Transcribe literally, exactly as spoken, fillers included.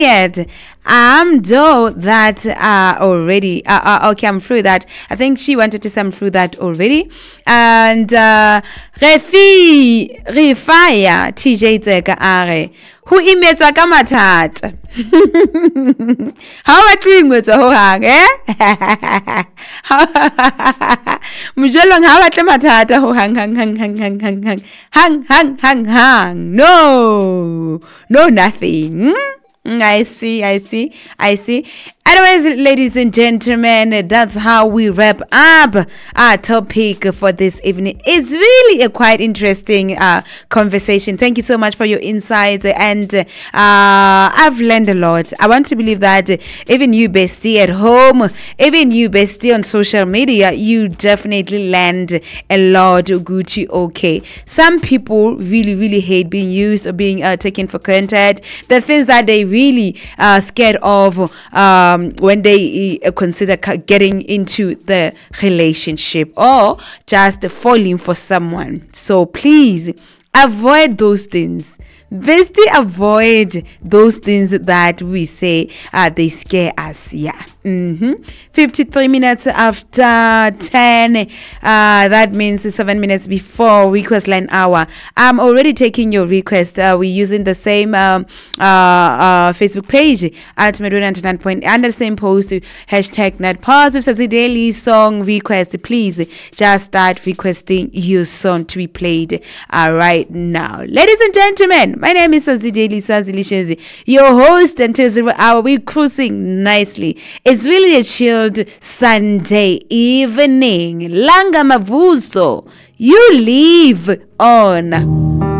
Yet, I'm though that uh, already. Uh, uh, okay, I'm through that. I think she wanted to say I'm through that already. And uh, Refi Rifaya T J Tseka are who imetsa ka mathata. How are you with ho hang eh? Mujelong how at mathata ho hang hang hang hang hang hang hang hang hang hang hang. No, no nothing. I see, I see, I see. Anyways, ladies and gentlemen, that's how we wrap up our topic for this evening. It's really a quite interesting uh, conversation. Thank you so much for your insights, and uh, I've learned a lot. I want to believe that even you bestie at home, even you bestie on social media, you definitely learned a lot. Gucci, okay. Some people really, really hate being used or being uh, taken for granted. The things that they really are uh, scared of. Um, when they uh, consider getting into the relationship or just falling for someone. So please avoid those things. Bestie, avoid those things that we say uh, they scare us. Yeah. Mm-hmm. fifty-three minutes after ten. Uh, that means seven minutes before request line hour. I'm already taking your request. Uh, we're using the same um, uh, uh, Facebook page at Medulla ninety-nine point and the same post hashtag Net Positive Sazi Daily song request. Please just start requesting your song to be played uh, right now. Ladies and gentlemen, my name is Sazi Daily Sazi Lishezi, your host until zero hour. We're cruising nicely. It's really a chilled Sunday evening. Langa Mavuso, you live on.